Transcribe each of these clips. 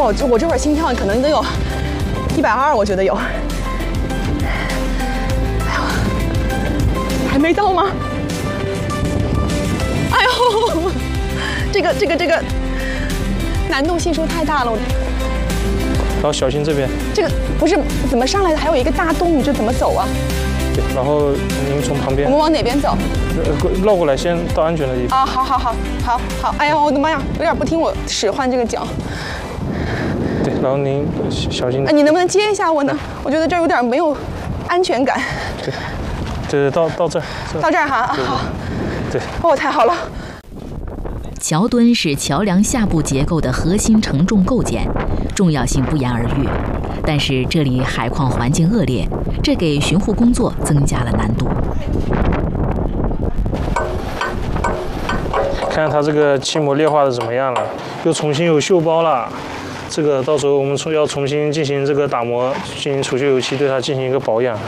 哇，我这会儿心跳可能得有120，我觉得有。哎呦，还没到吗？哎呦，这个难度系数太大了。 然后小心这边。这个不是怎么上来的？还有一个大洞，你这怎么走啊？ 对，然后您从旁边。 我们往哪边走？ 绕过来，先到安全的地方。 啊，好。哎呀，我的妈呀，有点不听我使唤这个脚。 对，然后您小心。 你能不能接一下我呢？我觉得这有点没有安全感。 对，到这儿。 到这儿哈，好。 对。 哦，太好了。 桥墩是桥梁下部结构的核心承重构件，重要性不言而喻。但是这里海况环境恶劣，这给巡护工作增加了难度。 看看它这个漆膜裂化的怎么样了，又重新有锈包了。这个到时候我们要重新进行这个打磨，进行除锈油漆，对它进行一个保养。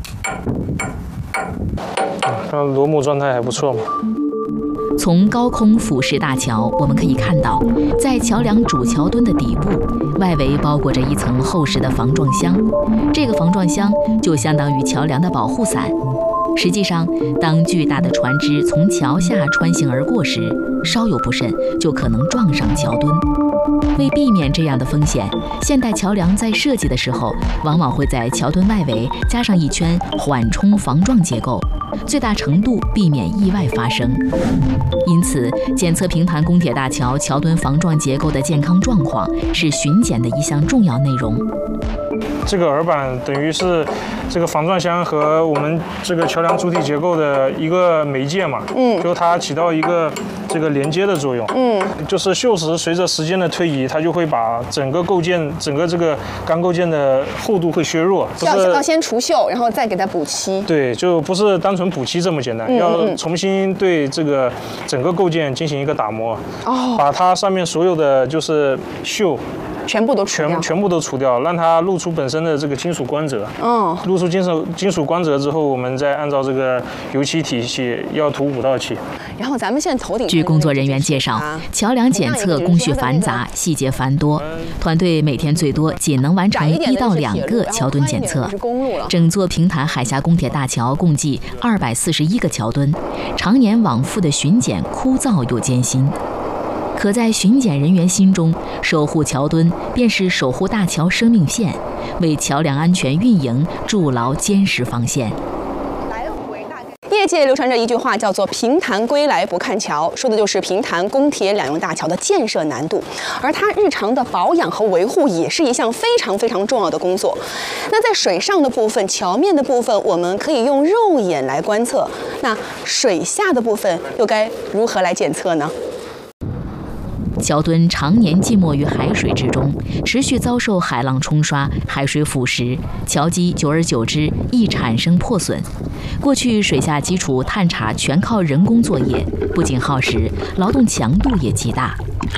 看螺母状态还不错嘛。 从高空俯视大桥，我们可以看到，在桥梁主桥墩的底部，外围包裹着一层厚实的防撞箱。这个防撞箱就相当于桥梁的保护伞。实际上，当巨大的船只从桥下穿行而过时，稍有不慎就可能撞上桥墩。为避免这样的风险，现代桥梁在设计的时候，往往会在桥墩外围加上一圈缓冲防撞结构，最大程度避免意外发生。因此，检测平潭公铁大桥桥墩防撞结构的健康状况是巡检的一项重要内容。 这个耳板等于是这个防撞箱和我们这个桥梁主体结构的一个媒介嘛，就它起到一个这个连接的作用，就是锈蚀随着时间的推移，它就会把整个构件、整个这个钢构件的厚度会削弱， 要先除锈，然后再给它补漆。 对，就不是单纯补漆这么简单，要重新对这个整个构件进行一个打磨，把它上面所有的就是锈。 全部都除掉，让它露出本身的这个金属光泽。露出金属光泽之后，我们再按照这个油漆体系要涂5道漆。 然后咱们现在头顶。 据工作人员介绍，桥梁检测工序繁杂，细节繁多，团队每天最多仅能完成1到2个桥墩检测。整座平潭海峡公铁大桥共计241个桥墩，常年往复的巡检枯燥又艰辛。可在巡检人员心中，守护桥墩便是守护大桥生命线，为桥梁安全运营筑牢坚实防线。 业界流传着一句话，叫做“平潭归来不看桥”，说的就是平潭公铁两用大桥的建设难度，而它日常的保养和维护也是一项非常重要的工作。那在水上的部分，桥面的部分，我们可以用肉眼来观测，那水下的部分又该如何来检测呢？ 桥墩常年浸没于海水之中，持续遭受海浪冲刷、海水腐蚀，桥基久而久之易产生破损。过去水下基础探查全靠人工作业，不仅耗时，劳动强度也极大。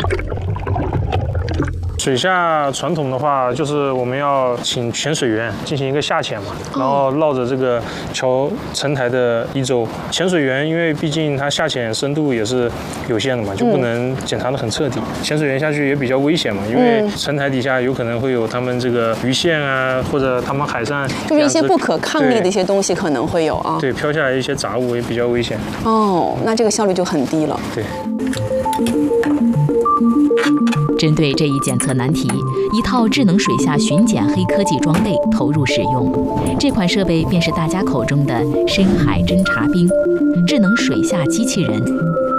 水下传统的话，就是我们要请潜水员进行一个下潜嘛，然后绕着这个桥层台的一周。潜水员因为毕竟他下潜深度也是有限的嘛，就不能检查得很彻底。潜水员下去也比较危险嘛，因为层台底下有可能会有他们这个鱼线啊，或者他们海上就是一些不可抗力的一些东西可能会有啊。 对，飘下来一些杂物也比较危险。 那这个效率就很低了。 对。 针对这一检测难题，一套智能水下巡检黑科技装备投入使用。这款设备便是大家口中的深海侦察兵，智能水下机器人。